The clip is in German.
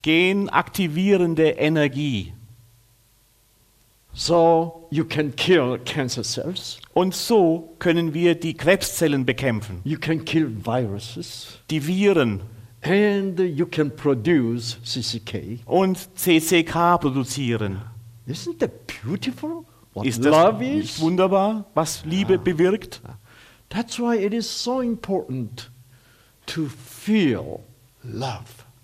genaktivierende Energie. So you can kill cancer cells. Und so können wir die Krebszellen bekämpfen, You can kill viruses. die Viren And you can produce CCK. und CCK produzieren. Isn't that beautiful? What Ist das love nicht is? wunderbar, was Liebe bewirkt? That's why it is so important to feel love.